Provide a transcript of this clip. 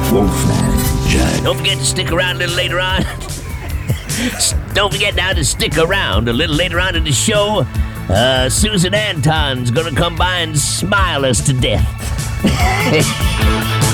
Wolfman Jack. Don't forget to stick around a little later on. Don't forget now to stick around a little later on in the show. Susan Anton's gonna come by and smile us to death.